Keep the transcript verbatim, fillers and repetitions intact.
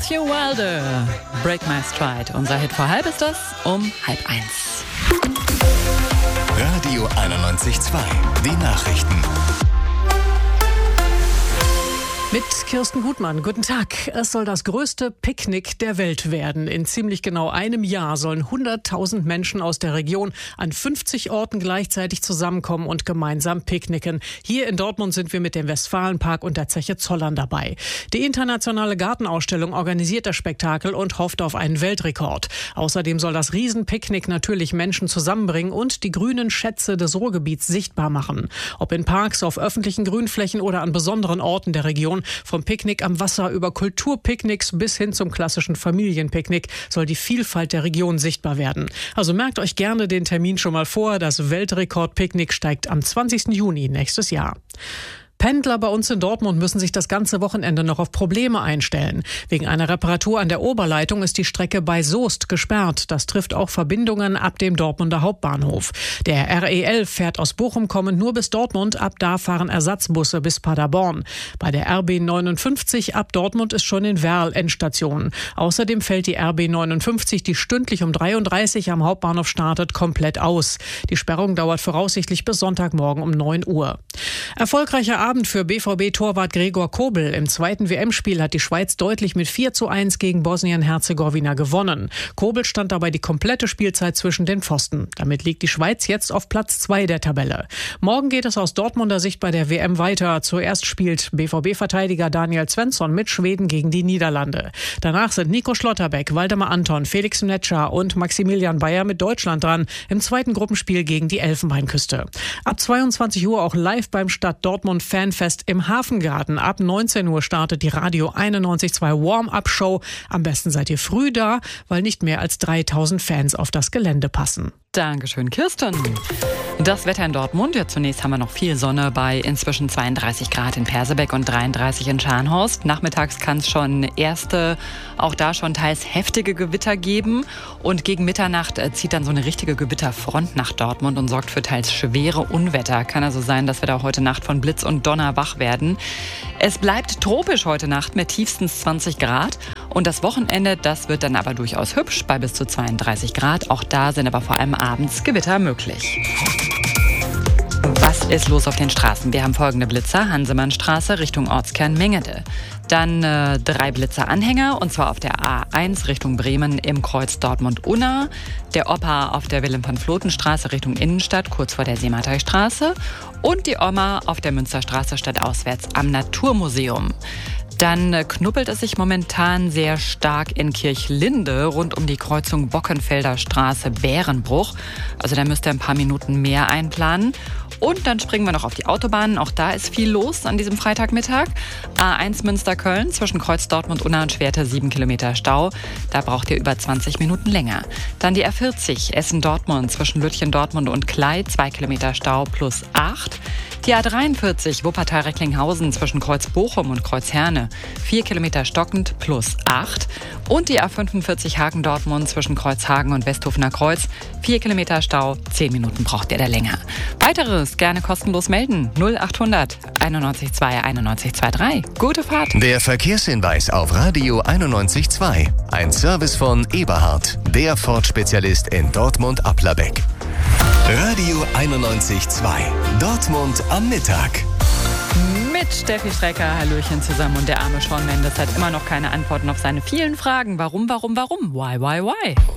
Matthew Wilder, Break My Stride. Unser Hit vor halb ist das um halb eins. Radio einundneunzig Komma zwei, die Nachrichten. Mit Kirsten Gutmann. Guten Tag. Es soll das größte Picknick der Welt werden. In ziemlich genau einem Jahr sollen hunderttausend Menschen aus der Region an fünfzig Orten gleichzeitig zusammenkommen und gemeinsam picknicken. Hier in Dortmund sind wir mit dem Westfalenpark und der Zeche Zollern dabei. Die internationale Gartenausstellung organisiert das Spektakel und hofft auf einen Weltrekord. Außerdem soll das Riesenpicknick natürlich Menschen zusammenbringen und die grünen Schätze des Ruhrgebiets sichtbar machen. Ob in Parks, auf öffentlichen Grünflächen oder an besonderen Orten der Region. Vom Picknick am Wasser über Kulturpicknicks bis hin zum klassischen Familienpicknick soll die Vielfalt der Region sichtbar werden. Also merkt euch gerne den Termin schon mal vor. Das Weltrekordpicknick steigt am zwanzigsten Juni nächstes Jahr. Pendler bei uns in Dortmund müssen sich das ganze Wochenende noch auf Probleme einstellen. Wegen einer Reparatur an der Oberleitung ist die Strecke bei Soest gesperrt. Das trifft auch Verbindungen ab dem Dortmunder Hauptbahnhof. Der R E L fährt aus Bochum kommend nur bis Dortmund. Ab da fahren Ersatzbusse bis Paderborn. Bei der R B neunundfünfzig ab Dortmund ist schon in Werl Endstation. Außerdem fällt die R B neunundfünfzig, die stündlich um dreiunddreißig am Hauptbahnhof startet, komplett aus. Die Sperrung dauert voraussichtlich bis Sonntagmorgen um neun Uhr. Erfolgreicher Abend für B V B-Torwart Gregor Kobel. Im zweiten W M-Spiel hat die Schweiz deutlich mit vier zu eins gegen Bosnien-Herzegowina gewonnen. Kobel stand dabei die komplette Spielzeit zwischen den Pfosten. Damit liegt die Schweiz jetzt auf Platz zwei der Tabelle. Morgen geht es aus Dortmunder Sicht bei der W M weiter. Zuerst spielt B V B-Verteidiger Daniel Svensson mit Schweden gegen die Niederlande. Danach sind Nico Schlotterbeck, Waldemar Anton, Felix Mnetscher und Maximilian Bayer mit Deutschland dran im zweiten Gruppenspiel gegen die Elfenbeinküste. Ab zweiundzwanzig Uhr auch live beim Stadt Dortmund Fanfest im Hafengarten. Ab neunzehn Uhr startet die Radio einundneunzig Komma zwei Warm-Up-Show. Am besten seid ihr früh da, weil nicht mehr als dreitausend Fans auf das Gelände passen. Dankeschön, Kirsten. Das Wetter in Dortmund. Ja, zunächst haben wir noch viel Sonne bei inzwischen zweiunddreißig Grad in Persebeck und dreiunddreißig in Scharnhorst. Nachmittags kann es schon erste, auch da schon teils heftige Gewitter geben. Und gegen Mitternacht zieht dann so eine richtige Gewitterfront nach Dortmund und sorgt für teils schwere Unwetter. Kann also sein, dass wir da heute Nacht von Blitz und Donner wach werden. Es bleibt tropisch heute Nacht mit tiefstens zwanzig Grad. Und das Wochenende, das wird dann aber durchaus hübsch bei bis zu zweiunddreißig Grad. Auch da sind aber vor allem abends Gewitter möglich. Was ist los auf den Straßen? Wir haben folgende Blitzer. Hansemannstraße Richtung Ortskern Mengede. Dann äh, drei Blitzer-Anhänger, und zwar auf der A eins Richtung Bremen im Kreuz Dortmund-Unna. Der Opa auf der Wilhelm-von-Floten-Straße Richtung Innenstadt, kurz vor der Seemateistraße. Und die Oma auf der Münsterstraße stadtauswärts am Naturmuseum. Dann knuppelt es sich momentan sehr stark in Kirchlinde rund um die Kreuzung Bockenfelder Straße Bärenbruch. Also da müsst ihr ein paar Minuten mehr einplanen. Und dann springen wir noch auf die Autobahnen. Auch da ist viel los an diesem Freitagmittag. A eins Münster-Köln zwischen Kreuz Dortmund-Unna und Schwerte sieben Kilometer Stau. Da braucht ihr über zwanzig Minuten länger. Dann die R vierzig Essen-Dortmund zwischen Lütchen-Dortmund und Klei zwei Kilometer Stau plus acht. Die A dreiundvierzig Wuppertal-Recklinghausen zwischen Kreuz Bochum und Kreuz Herne vier Kilometer stockend plus acht. Und die A fünfundvierzig Hagen-Dortmund zwischen Kreuz Hagen und Westhofener Kreuz vier Kilometer Stau, zehn Minuten braucht ihr da länger. Weiteres gerne kostenlos melden. null achthundert einundneunzig zwei einundneunzig drei. Gute Fahrt. Der Verkehrshinweis auf Radio einundneunzig Komma zwei. Ein Service von Eberhard, der Ford-Spezialist in Dortmund-Applerbeck. Radio einundneunzig Komma zwei. Dortmund am Mittag. Mit Steffi Strecker, Hallöchen zusammen. Und der arme Shawn Mendes hat immer noch keine Antworten auf seine vielen Fragen. Warum, warum, warum? Why, why, why?